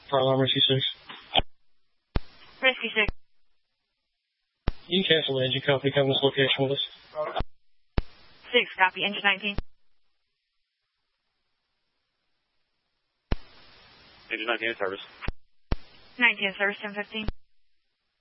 Fire alarm rescue 6. Rescue 6. You can cancel the engine company, come to this location with us. 6, copy, engine 19. Engine 19 in service. 19 in service, 1015.